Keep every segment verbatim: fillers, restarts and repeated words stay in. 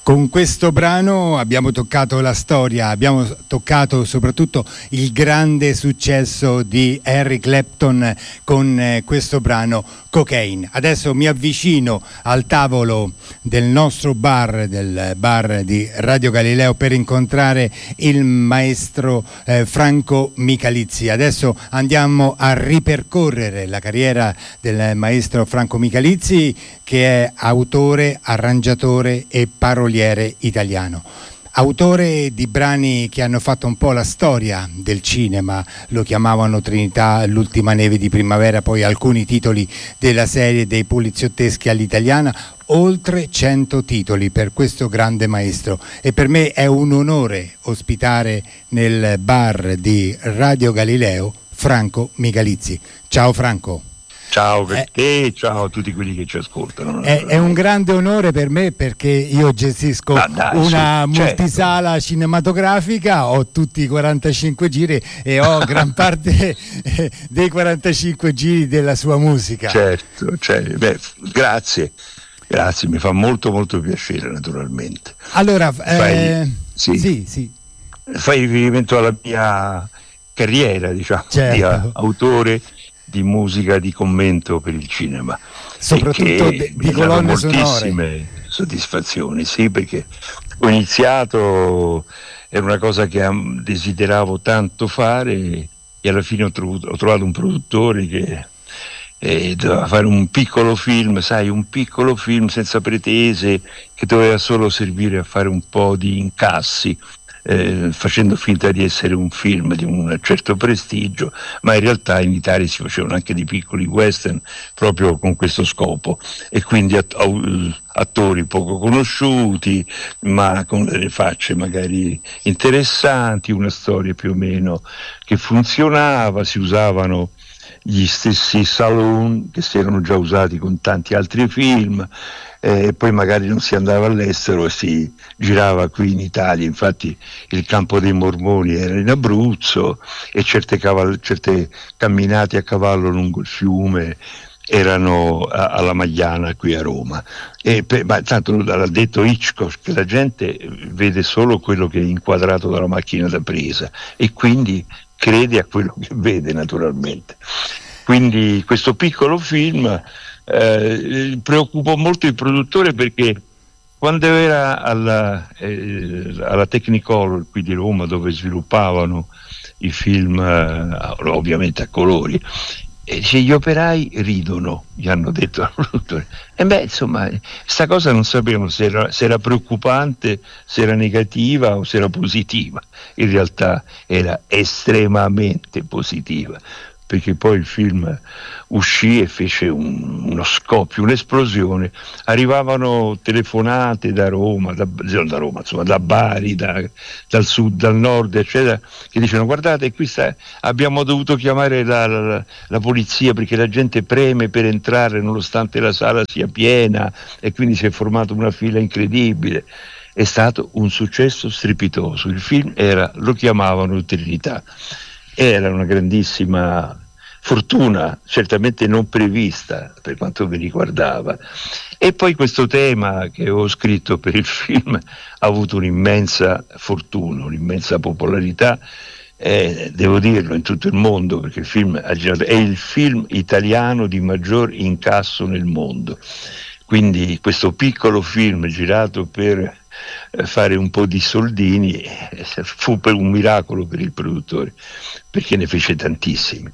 Con questo brano abbiamo toccato la storia, abbiamo toccato soprattutto il grande successo di Eric Clapton con eh, questo brano Cocaine. Adesso mi avvicino al tavolo del nostro bar, del bar di Radio Galileo, per incontrare il maestro eh, Franco Michalizzi. Adesso andiamo a ripercorrere la carriera del maestro Franco Michalizzi, che è autore, arrangiatore e paroliere italiano. Autore di brani che hanno fatto un po' la storia del cinema, lo chiamavano Trinità, L'ultima neve di primavera, poi alcuni titoli della serie dei poliziotteschi all'italiana, oltre cento titoli per questo grande maestro, e per me è un onore ospitare nel bar di Radio Galileo Franco Michalizzi. Ciao Franco. Ciao per te, ciao a tutti quelli che ci ascoltano. È, è un grande onore per me, perché io gestisco ah, dai, una su, multisala certo. cinematografica, ho tutti i quarantacinque giri e ho gran parte dei quarantacinque giri della sua musica. Certo, certo. Beh, grazie, grazie, mi fa molto molto piacere naturalmente. Allora, fai, eh, sì, sì, sì. fai riferimento alla mia carriera, diciamo, certo. di autore di musica di commento per il cinema, soprattutto di, di colonne sonore. Moltissime soddisfazioni, sì, perché ho iniziato, era una cosa che desideravo tanto fare, e alla fine ho, trovato, ho trovato un produttore che eh, doveva fare un piccolo film, sai, un piccolo film senza pretese, che doveva solo servire a fare un po' di incassi. Eh, facendo finta di essere un film di un certo prestigio, ma in realtà in Italia si facevano anche dei piccoli western proprio con questo scopo, e quindi att- attori poco conosciuti ma con delle facce magari interessanti, una storia più o meno che funzionava, si usavano gli stessi saloon che si erano già usati con tanti altri film, e eh, poi magari non si andava all'estero e si girava qui in Italia. Infatti il Campo dei Mormoni era in Abruzzo e certe, caval- certe camminate a cavallo lungo il fiume erano a- alla Magliana qui a Roma. E per, ma tanto l'ha detto Hitchcock, che la gente vede solo quello che è inquadrato dalla macchina da presa e quindi crede a quello che vede, naturalmente. Quindi questo piccolo film eh, preoccupò molto il produttore, perché quando era alla, eh, alla Technicolor qui di Roma, dove sviluppavano i film eh, ovviamente a colori, e dice, gli operai ridono, gli hanno detto al produttore. E beh, insomma, sta cosa non sapevano se era, se era preoccupante, se era negativa o se era positiva. In realtà era estremamente positiva, perché poi il film uscì e fece un, uno scoppio, un'esplosione. Arrivavano telefonate da Roma, da, da Roma, insomma, da Bari, da, dal sud, dal nord, eccetera, che dicevano: guardate, qui sta, abbiamo dovuto chiamare la, la, la polizia perché la gente preme per entrare nonostante la sala sia piena, e quindi si è formata una fila incredibile. È stato un successo strepitoso. Il film era, lo chiamavano Trinità. Era una grandissima fortuna, certamente non prevista per quanto mi riguardava. E poi questo tema che ho scritto per il film ha avuto un'immensa fortuna, un'immensa popolarità, eh, devo dirlo, in tutto il mondo, perché il film ha girato, è il film italiano di maggior incasso nel mondo. Quindi questo piccolo film girato per fare un po' di soldini fu per un miracolo per il produttore, perché ne fece tantissimi.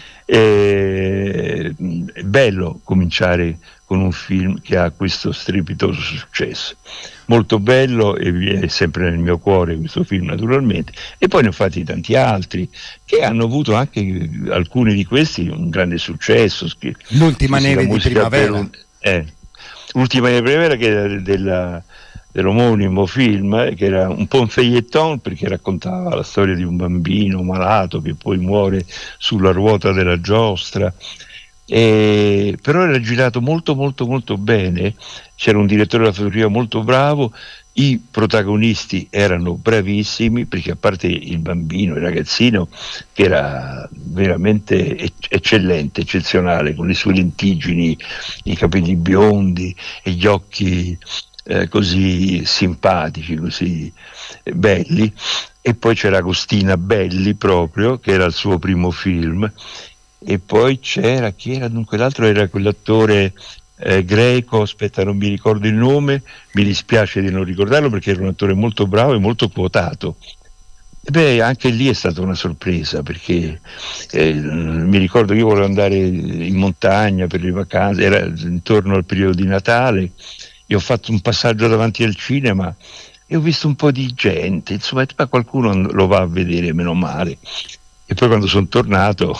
E, è bello cominciare con un film che ha questo strepitoso successo, molto bello, e è sempre nel mio cuore questo film, naturalmente. E poi ne ho fatti tanti altri che hanno avuto anche, alcuni di questi, un grande successo. L'ultima neve di primavera, un, eh, L'ultima neve di primavera, che era della dell'omonimo film, eh, che era un po' un feuilleton, perché raccontava la storia di un bambino malato che poi muore sulla ruota della giostra, e, però era girato molto molto molto bene, c'era un direttore della fotografia molto bravo, i protagonisti erano bravissimi, perché a parte il bambino, il ragazzino, che era veramente eccellente, eccezionale, con le sue lentiggini, i capelli biondi e gli occhi eh, così simpatici, così belli. E poi c'era Agostina Belli proprio, che era il suo primo film, e poi c'era, chi era dunque l'altro? Era quell'attore eh, greco, aspetta non mi ricordo il nome, mi dispiace di non ricordarlo perché era un attore molto bravo e molto quotato. E beh, anche lì è stata una sorpresa perché eh, mi ricordo che io volevo andare in montagna per le vacanze, era intorno al periodo di Natale, e ho fatto un passaggio davanti al cinema e ho visto un po' di gente, insomma, ma qualcuno lo va a vedere, meno male. E poi quando sono tornato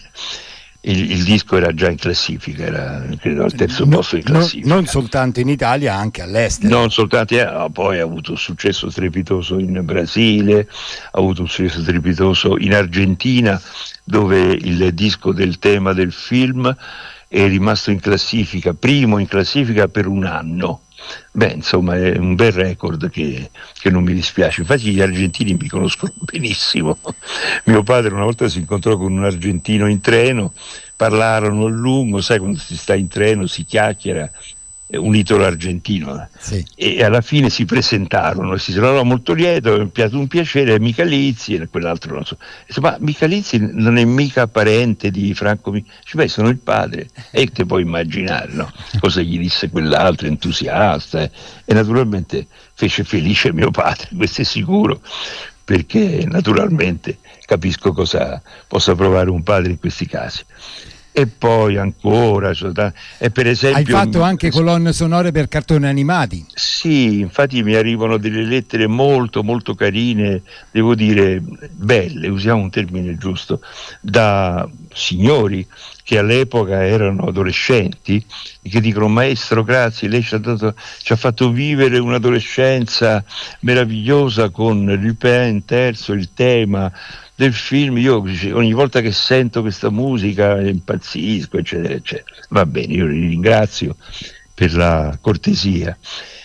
il, il disco era già in classifica, era credo al terzo No, posto in no, classifica. non soltanto in Italia, anche all'estero. Non soltanto, eh, poi ha avuto un successo strepitoso in Brasile, ha avuto un successo strepitoso in Argentina, dove il disco del tema del film è rimasto in classifica, primo in classifica per un anno. Beh, insomma, è un bel record che, che non mi dispiace. Infatti gli argentini mi conoscono benissimo. Mio padre una volta si incontrò con un argentino in treno, parlarono a lungo, sai quando si sta in treno si chiacchiera, un italo argentino, Sì. E alla fine si presentarono, si trovava molto lieto, mi è piaciuto un piacere, Michalizzi, e quell'altro non so. E ma Michalizzi non è mica parente di Franco Michalizzi? Beh, sono il padre, e te puoi immaginare, no? Cosa gli disse quell'altro, entusiasta, eh? E naturalmente fece felice mio padre, questo è sicuro, perché naturalmente capisco cosa possa provare un padre in questi casi. E poi ancora, cioè, e per esempio, hai fatto anche colonne sonore per cartoni animati. Sì, infatti mi arrivano delle lettere molto molto carine, devo dire belle, usiamo un termine giusto, da signori che all'epoca erano adolescenti e che dicono: maestro, grazie, lei ci ha, dato, ci ha fatto vivere un'adolescenza meravigliosa con Lupin terzo, il tema del film. Io ogni volta che sento questa musica impazzisco, eccetera eccetera. Va bene, io li ringrazio per la cortesia.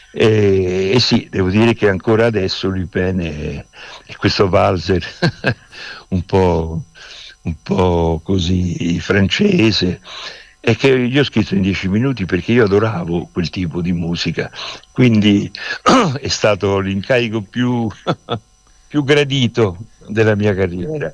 E, e sì, devo dire che ancora adesso Lupin è, è questo valzer un po', un po' così francese, e che io ho scritto in dieci minuti perché io adoravo quel tipo di musica, quindi è stato l'incarico più, più gradito della mia carriera.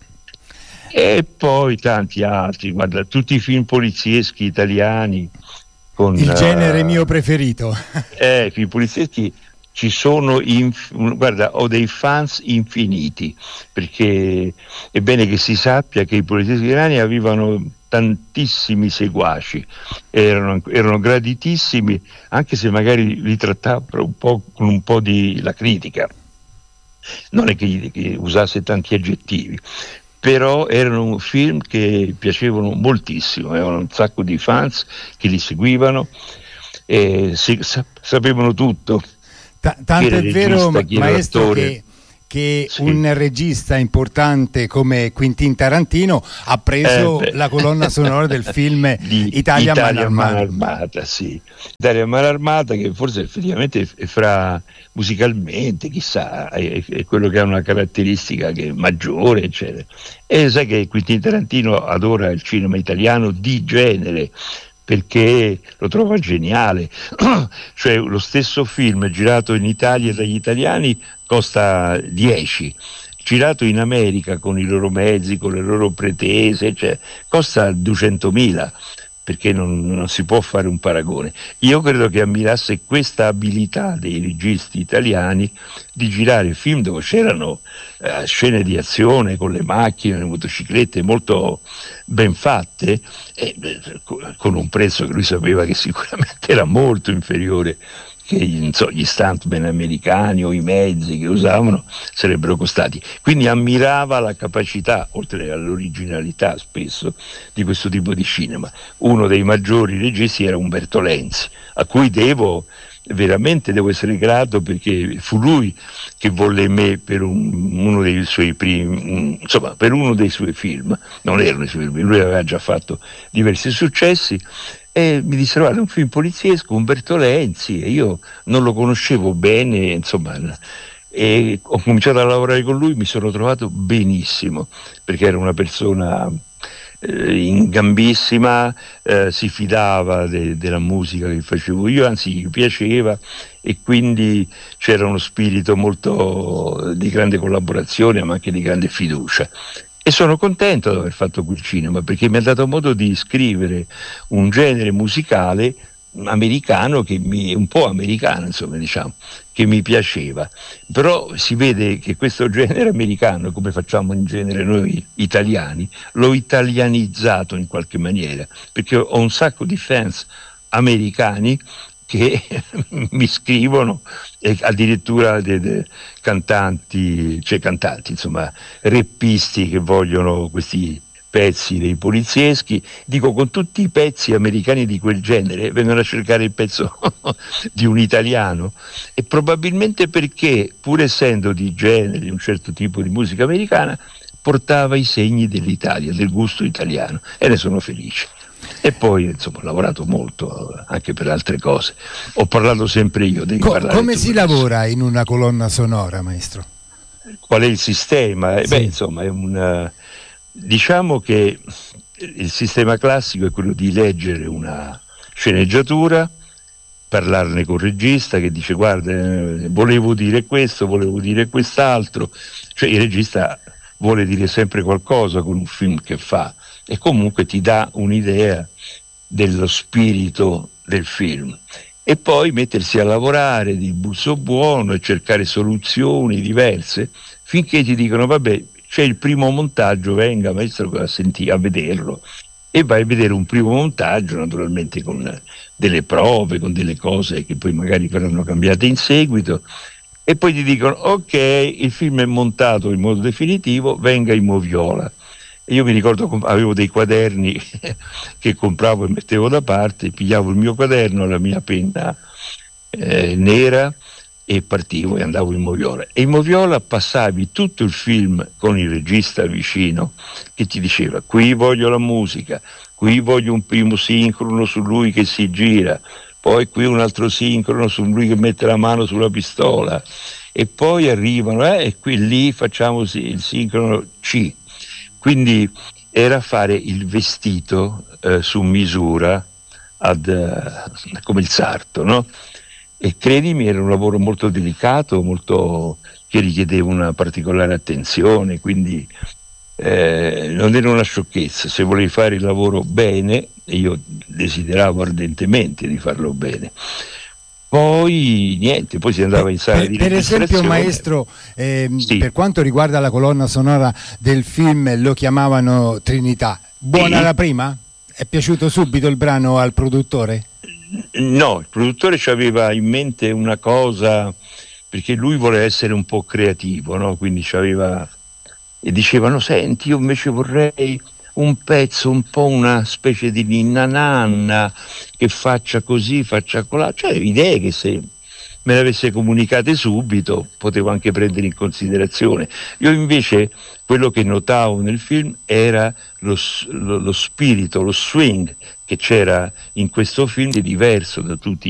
E poi tanti altri, guarda, tutti i film polizieschi italiani con, il genere uh, mio preferito. eh, i polizieschi ci sono, inf- guarda, ho dei fans infiniti, perché è bene che si sappia che i polizieschi italiani avevano tantissimi seguaci, erano, erano graditissimi, anche se magari li trattavano un po' con un po' di la critica, non è che, che usasse tanti aggettivi, però erano film che piacevano moltissimo, avevano un sacco di fans che li seguivano e si, sa, sapevano tutto. T- tanto è vero, regista, maestro, che, che sì. un regista importante come Quentin Tarantino ha preso eh la colonna sonora del film di Italia, Italia Man Armata, sì. Italia Man Armata, che forse effettivamente è fra musicalmente, chissà, è, è quello che ha una caratteristica che è maggiore, eccetera. E sai che Quentin Tarantino adora il cinema italiano di genere, perché lo trova geniale. Cioè lo stesso film girato in Italia dagli italiani costa dieci, girato in America con i loro mezzi, con le loro pretese, cioè, costa duecentomila, perché non, non si può fare un paragone. Io credo che ammirasse questa abilità dei registi italiani di girare film dove c'erano eh, scene di azione con le macchine, le motociclette molto ben fatte, e, eh, con un prezzo che lui sapeva che sicuramente era molto inferiore che gli, so, gli stuntman americani o i mezzi che usavano sarebbero costati. Quindi ammirava la capacità, oltre all'originalità spesso, di questo tipo di cinema. Uno dei maggiori registi era Umberto Lenzi, a cui devo veramente devo essere grato, perché fu lui che volle me per un, uno dei suoi primi, insomma per uno dei suoi film, non erano i suoi film, lui aveva già fatto diversi successi, e mi dissero: guarda, un film poliziesco, Umberto Lenzi, e io non lo conoscevo bene, insomma, e ho cominciato a lavorare con lui, mi sono trovato benissimo, perché era una persona eh, in gambissima, eh, si fidava de- della musica che facevo io, anzi gli piaceva, e quindi c'era uno spirito molto di grande collaborazione ma anche di grande fiducia. E sono contento di aver fatto quel cinema, perché mi ha dato modo di scrivere un genere musicale americano, che mi, un po' americano, insomma, diciamo, che mi piaceva. Però si vede che questo genere americano, come facciamo in genere noi italiani, l'ho italianizzato in qualche maniera, perché ho un sacco di fans americani che mi scrivono, e addirittura dei de cantanti, cioè cantanti, insomma, rappisti che vogliono questi pezzi dei polizieschi. Dico, con tutti i pezzi americani di quel genere vengono a cercare il pezzo di un italiano, e probabilmente perché, pur essendo di genere, di un certo tipo di musica americana, portava i segni dell'Italia, del gusto italiano, e ne sono felice. E poi, insomma, ho lavorato molto anche per altre cose. Ho parlato sempre io. Devi Co- parlare come tu si adesso. lavora in una colonna sonora, maestro? Qual è il sistema? Eh, Sì. Beh, insomma, è un, diciamo che il sistema classico è quello di leggere una sceneggiatura, parlarne col regista che dice: guarda, eh, volevo dire questo, volevo dire quest'altro. Cioè il regista vuole dire sempre qualcosa con un film che fa, e comunque ti dà un'idea dello spirito del film, e poi mettersi a lavorare di busso buono e cercare soluzioni diverse finché ti dicono: vabbè, c'è il primo montaggio, venga maestro a, senti- a vederlo. E vai a vedere un primo montaggio, naturalmente con delle prove, con delle cose che poi magari verranno cambiate in seguito, e poi ti dicono: ok, il film è montato in modo definitivo, venga in moviola. E io mi ricordo che avevo dei quaderni che compravo e mettevo da parte, pigliavo il mio quaderno, la mia penna eh, nera, e partivo e andavo in moviola. E in moviola passavi tutto il film con il regista vicino che ti diceva: qui voglio la musica, qui voglio un primo sincrono su lui che si gira, poi qui un altro sincrono su lui che mette la mano sulla pistola, e poi arrivano eh, e qui lì facciamo il sincrono C. Quindi era fare il vestito eh, su misura ad, uh, come il sarto, no? E credimi, era un lavoro molto delicato, molto, che richiedeva una particolare attenzione, quindi eh, non era una sciocchezza. Se volevi fare il lavoro bene, e io desideravo ardentemente di farlo bene, poi niente, poi si andava in sala per, di per registrazione. esempio, maestro, ehm, Sì. per quanto riguarda la colonna sonora del film, lo chiamavano Trinità. Buona Sì. la prima? È piaciuto subito il brano al produttore? No, il produttore ci aveva in mente una cosa, perché lui voleva essere un po' creativo, no? Quindi c'aveva, e dicevano: senti, io invece vorrei un pezzo, un po' una specie di ninna nanna, che faccia così, faccia colà. Cioè idee che, se me le avesse comunicate subito, potevo anche prendere in considerazione. Io invece quello che notavo nel film era lo, lo, lo spirito, lo swing che c'era in questo film, di diverso da tutti